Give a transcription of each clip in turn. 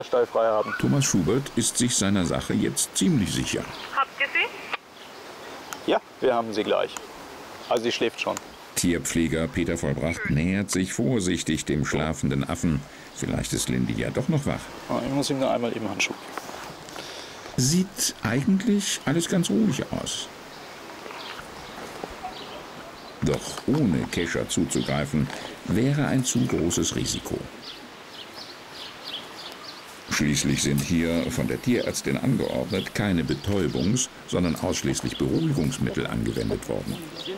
Stallfrei haben. Thomas Schubert ist sich seiner Sache jetzt ziemlich sicher. Habt ihr sie? Ja, wir haben sie gleich. Also sie schläft schon. Tierpfleger Peter Vollbracht nähert sich vorsichtig dem schlafenden Affen. Vielleicht ist Lindy ja doch noch wach. Ich muss ihm nur einmal eben Handschuh. Sieht eigentlich alles ganz ruhig aus. Doch ohne Kescher zuzugreifen, wäre ein zu großes Risiko. Schließlich sind hier von der Tierärztin angeordnet keine Betäubungs-, sondern ausschließlich Beruhigungsmittel angewendet worden.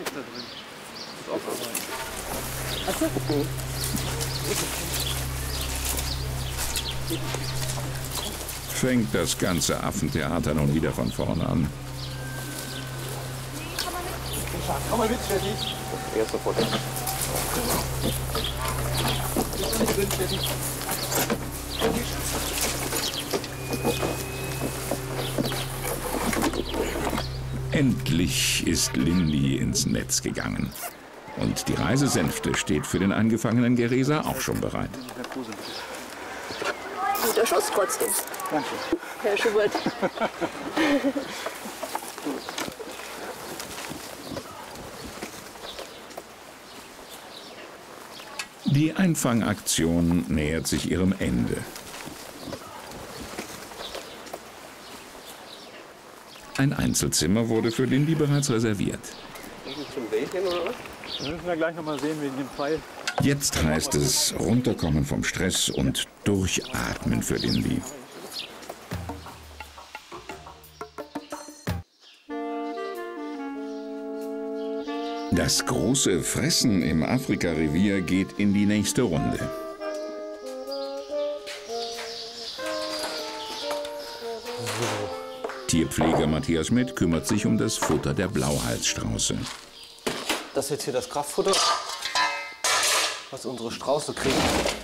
Fängt das ganze Affentheater nun wieder von vorne an. Komm mal mit, Steffi. Jetzt sofort hin. Endlich ist Lindy ins Netz gegangen. Und die Reisesänfte steht für den angefangenen Gereser auch schon bereit. Guter Schuss trotzdem. Danke. Herr Schubert. Die Einfangaktion nähert sich ihrem Ende. Ein Einzelzimmer wurde für Lindy bereits reserviert. Zum Bällchen oder was? Wir müssen ja gleich noch mal sehen wegen dem Pfeil. Jetzt heißt es runterkommen vom Stress und durchatmen für Lindy. Das große Fressen im Afrika-Revier geht in die nächste Runde. Tierpfleger Matthias Schmidt kümmert sich um das Futter der Blauhalsstrauße. Das ist jetzt hier das Kraftfutter, was unsere Strauße kriegen.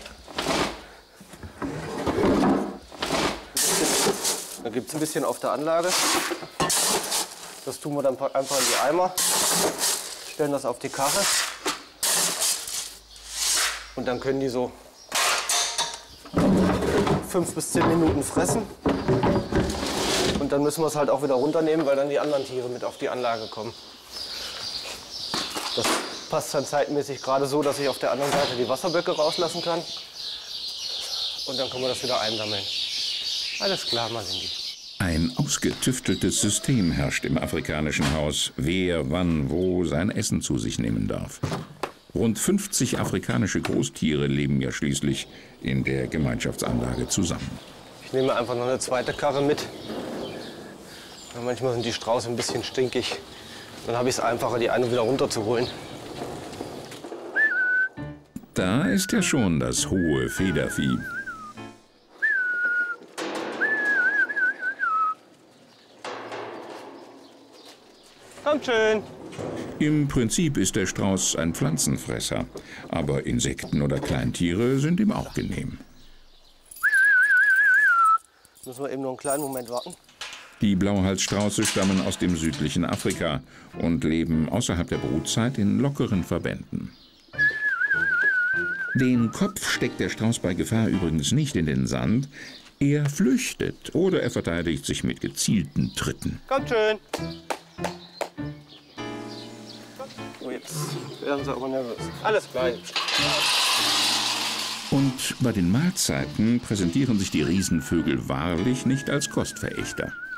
Da gibt es ein bisschen auf der Anlage. Das tun wir dann einfach in die Eimer, stellen das auf die Karre und dann können die so 5 bis 10 Minuten fressen. Und dann müssen wir es halt auch wieder runternehmen, weil dann die anderen Tiere mit auf die Anlage kommen. Das passt dann zeitmäßig gerade so, dass ich auf der anderen Seite die Wasserböcke rauslassen kann. Und dann können wir das wieder einsammeln. Alles klar, Lindy. Ein ausgetüfteltes System herrscht im afrikanischen Haus, wer, wann, wo sein Essen zu sich nehmen darf. Rund 50 afrikanische Großtiere leben ja schließlich in der Gemeinschaftsanlage zusammen. Ich nehme einfach noch eine zweite Karre mit. Manchmal sind die Strauße ein bisschen stinkig. Dann habe ich es einfacher, die eine wieder runterzuholen. Da ist ja schon das hohe Federvieh. Kommt schön! Im Prinzip ist der Strauß ein Pflanzenfresser, aber Insekten oder Kleintiere sind ihm auch genehm. Müssen wir eben noch einen kleinen Moment warten. Die Blauhalsstrauße stammen aus dem südlichen Afrika und leben außerhalb der Brutzeit in lockeren Verbänden. Den Kopf steckt der Strauß bei Gefahr übrigens nicht in den Sand. Er flüchtet oder er verteidigt sich mit gezielten Tritten. Kommt schön! So, jetzt werden sie aber nervös. Alles klar. Und bei den Mahlzeiten präsentieren sich die Riesenvögel wahrlich nicht als Kostverächter.